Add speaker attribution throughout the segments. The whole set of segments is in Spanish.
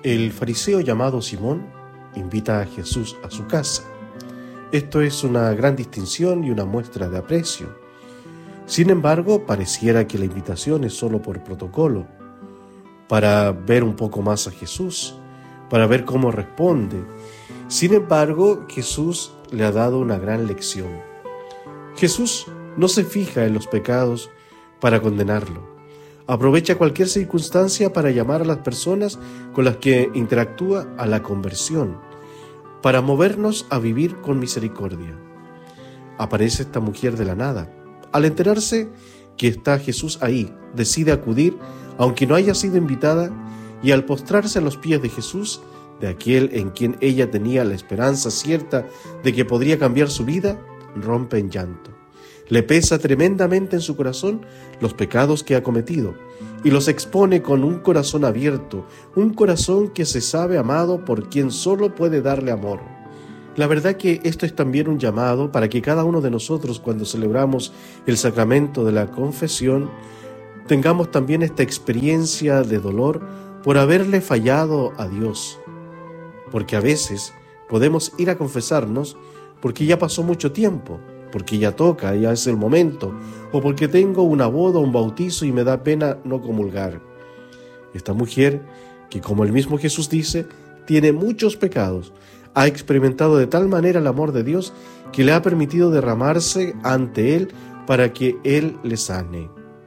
Speaker 1: El fariseo llamado Simón invita a Jesús a su casa. Esto es una gran distinción y una muestra de aprecio. Sin embargo, pareciera que la invitación es solo por protocolo, para ver un poco más a Jesús, para ver cómo responde. Sin embargo, Jesús le ha dado una gran lección. Jesús no se fija en los pecados para condenarlo. Aprovecha cualquier circunstancia para llamar a las personas con las que interactúa a la conversión, para movernos a vivir con misericordia. Aparece esta mujer de la nada. Al enterarse que está Jesús ahí, decide acudir, aunque no haya sido invitada, y al postrarse a los pies de Jesús, de aquel en quien ella tenía la esperanza cierta de que podría cambiar su vida, rompe en llanto. Le pesa tremendamente en su corazón los pecados que ha cometido y los expone con un corazón abierto, un corazón que se sabe amado por quien solo puede darle amor. La verdad que esto es también un llamado para que cada uno de nosotros, cuando celebramos el sacramento de la confesión, tengamos también esta experiencia de dolor por haberle fallado a Dios. Porque a veces podemos ir a confesarnos porque ya pasó mucho tiempo, porque ya toca, ya es el momento, o porque tengo una boda o un bautizo y me da pena no comulgar. Esta mujer, que como el mismo Jesús dice, tiene muchos pecados, ha experimentado de tal manera el amor de Dios que le ha permitido derramarse ante Él para que Él le sane.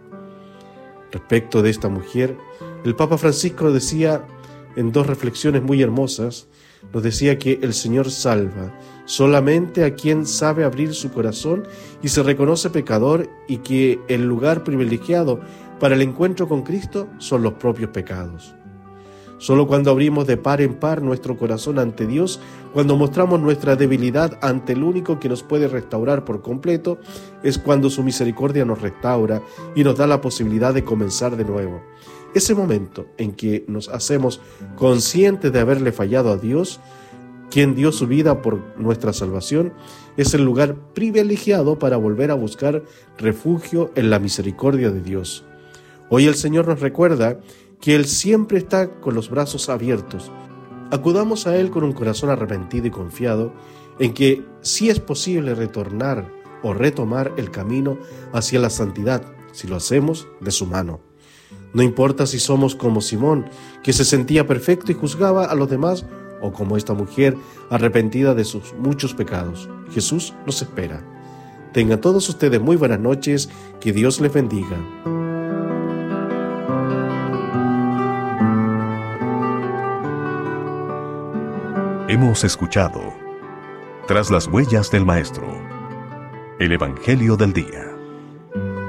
Speaker 1: Respecto de esta mujer, el Papa Francisco decía en dos reflexiones muy hermosas, nos decía que el Señor salva solamente a quien sabe abrir su corazón y se reconoce pecador, y que el lugar privilegiado para el encuentro con Cristo son los propios pecados. Solo cuando abrimos de par en par nuestro corazón ante Dios, cuando mostramos nuestra debilidad ante el único que nos puede restaurar por completo, es cuando su misericordia nos restaura y nos da la posibilidad de comenzar de nuevo. Ese momento en que nos hacemos conscientes de haberle fallado a Dios, quien dio su vida por nuestra salvación, es el lugar privilegiado para volver a buscar refugio en la misericordia de Dios. Hoy el Señor nos recuerda que Él siempre está con los brazos abiertos. Acudamos a Él con un corazón arrepentido y confiado en que sí es posible retornar o retomar el camino hacia la santidad, si lo hacemos de su mano. No importa si somos como Simón, que se sentía perfecto y juzgaba a los demás, o como esta mujer arrepentida de sus muchos pecados. Jesús nos espera. Tengan todos ustedes muy buenas noches, que Dios les bendiga.
Speaker 2: Hemos escuchado Tras las huellas del Maestro, el Evangelio del Día.